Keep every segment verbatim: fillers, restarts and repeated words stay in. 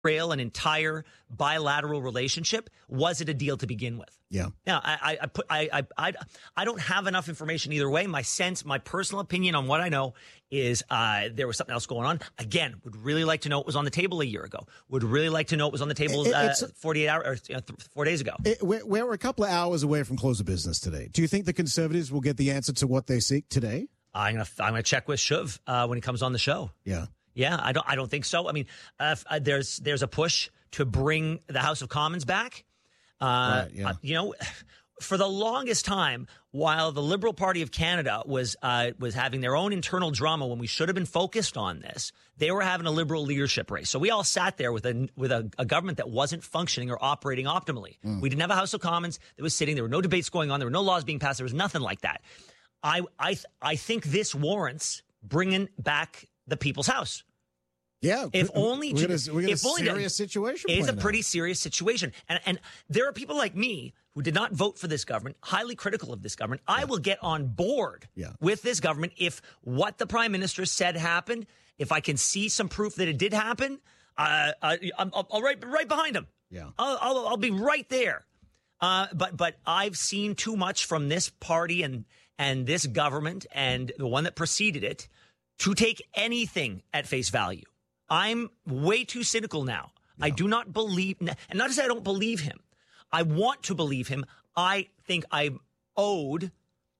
Rail an entire bilateral relationship? Was it a deal to begin with? Yeah. Now, I, I put, I, I, I, I don't have enough information either way. My sense, my personal opinion on what I know is uh, there was something else going on. Again, would really like to know what was on the table a year ago. Would really like to know what was on the table uh, forty-eight hours or uh, four days ago. It, we're, we're a couple of hours away from close of business today. Do you think the Conservatives will get the answer to what they seek today? I'm gonna, I'm gonna check with Shuv uh, when he comes on the show. Yeah. Yeah, I don't. I don't think so. I mean, uh, uh, there's there's a push to bring the House of Commons back. Uh, right, yeah. uh, you know, for the longest time, while the Liberal Party of Canada was uh, was having their own internal drama when we should have been focused on this, they were having a Liberal leadership race. So we all sat there with a with a, a government that wasn't functioning or operating optimally. Mm. We didn't have a House of Commons that was sitting. There were no debates going on. There were no laws being passed. There was nothing like that. I I I think this warrants bringing back the People's House. Yeah, if only we got a, we got if a only serious situation. It's a now. pretty serious situation, and and there are people like me who did not vote for this government, highly critical of this government. Yeah. I will get on board yeah. with this government if what the Prime Minister said happened. If I can see some proof that it did happen, uh, I, I'll, I'll right right behind him. Yeah, I'll I'll, I'll be right there. Uh, but but I've seen too much from this party and and this government and the one that preceded it to take anything at face value. I'm way too cynical now. Yeah. I do not believe, and not to say I don't believe him. I want to believe him. I think I'm owed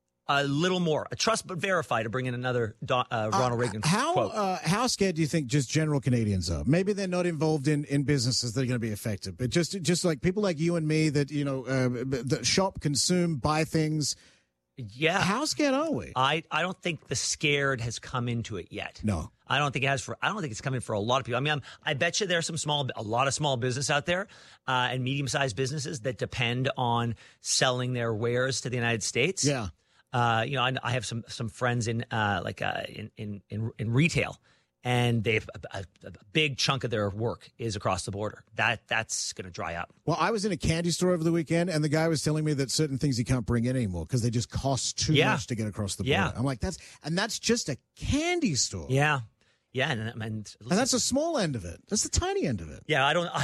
a little more, a trust but verify, to bring in another uh, Ronald uh, Reagan how, quote. Uh, how scared do you think just general Canadians are? Maybe they're not involved in, in businesses that are going to be affected, but just just like people like you and me that, you know, uh, that shop, consume, buy things. Yeah. How scared are we? I, I don't think the scared has come into it yet. No. I don't think it has for, I don't think it's coming for a lot of people. I mean, I'm, I bet you there's some small, a lot of small business out there uh, and medium-sized businesses that depend on selling their wares to the United States. Yeah. Uh, you know, I, I have some, some friends in, uh, like, uh, in, in, in, in retail, and they've a, a, a big chunk of their work is across the border. That that's going to dry up. Well, I was in a candy store over the weekend, and the guy was telling me that certain things he can't bring in anymore because they just cost too yeah. much to get across the border. Yeah. I'm like, that's and that's just a candy store. Yeah, yeah, and and, and that's a small end of it. That's the tiny end of it. Yeah, I don't. I,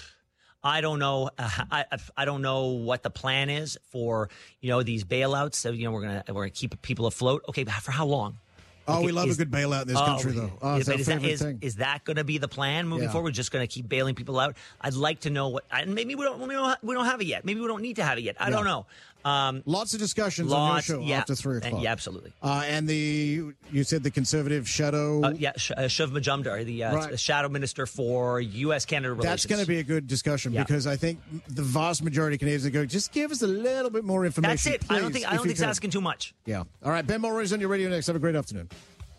I don't know. Uh, I I don't know what the plan is for, you know, these bailouts. So, you know, we're gonna we're gonna keep people afloat. Okay, but for how long? Oh, okay, we love is, a good bailout in this oh, country, though. Oh, is, it's is, our that, favorite is, thing. is that going to be the plan moving yeah. forward? We're just going to keep bailing people out. I'd like to know what, and maybe we don't, we don't, we don't have it yet. Maybe we don't need to have it yet. I yeah. don't know. Um, lots of discussions lots, on your show yeah, after three o'clock. Yeah, absolutely. Uh, and the you said the Conservative shadow. Uh, yeah, Sh- uh, Shuv Majumdar, the uh, right. shadow minister for U S Canada relations. That's going to be a good discussion yeah. because I think the vast majority of Canadians are going, just give us a little bit more information. That's it. Please, I don't think I don't think it's asking too much. Yeah. All right, Ben Mulroney is on your radio next. Have a great afternoon.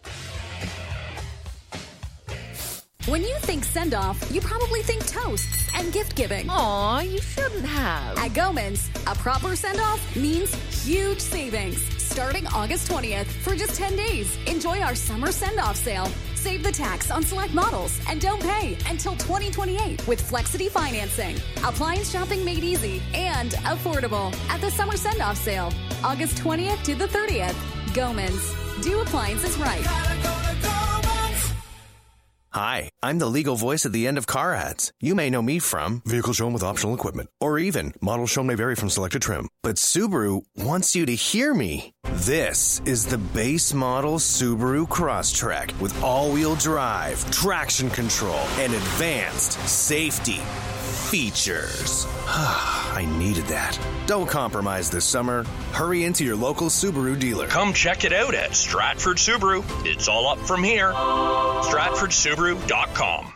When you think send-off, you probably think toasts and gift-giving. Aw, you shouldn't have. At Gomans, a proper send-off means huge savings. Starting August twentieth for just ten days. Enjoy our summer send-off sale. Save the tax on select models and don't pay until twenty twenty-eight with Flexity financing. Appliance shopping made easy and affordable at the summer send-off sale. August twentieth to the thirtieth. Gomans. Do appliances right. Hi, I'm the legal voice at the end of car ads. You may know me from Vehicle Shown with Optional Equipment, or even Model Shown may vary from selected trim. But Subaru wants you to hear me. This is the base model Subaru Crosstrek with all-wheel drive, traction control, and advanced safety features. I needed that. Don't compromise this summer. Hurry into your local Subaru dealer. Come check it out at Stratford Subaru. It's all up from here. Stratford Subaru dot com.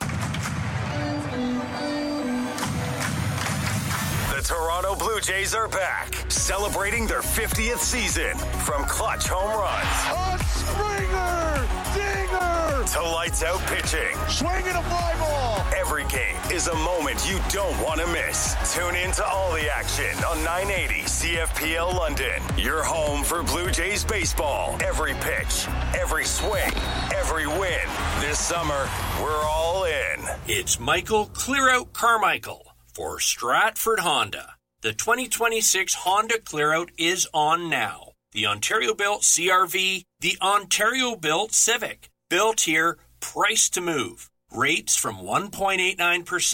The Toronto Blue Jays are back, celebrating their fiftieth season. From clutch home runs, a Springer, dinger, to lights out pitching, swinging a fly ball. Every game is a moment you don't want to miss. Tune in to all the action on nine eighty C F P L London. Your home for Blue Jays baseball. Every pitch, every swing, every win. This summer, we're all in. It's Michael Clearout Carmichael for Stratford Honda. The twenty twenty-six Honda Clearout is on now. The Ontario-built C R V, the Ontario-built Civic. Built here, priced to move. Rates from one point eight nine percent